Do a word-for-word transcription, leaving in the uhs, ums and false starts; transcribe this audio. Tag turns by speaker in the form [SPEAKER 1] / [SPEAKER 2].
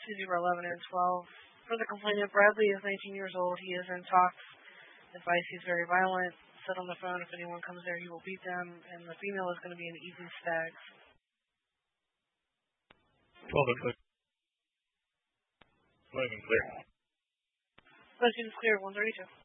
[SPEAKER 1] two zero eleven and twelve. For the complainant, Bradley is nineteen years old. He is in talks. Advice, he's very violent. Said on the phone, if anyone comes there, he will beat them. And the female is going to be an Easy Stags.
[SPEAKER 2] twelve and clear. eleven clear.
[SPEAKER 1] eleven is clear, one thirty-two.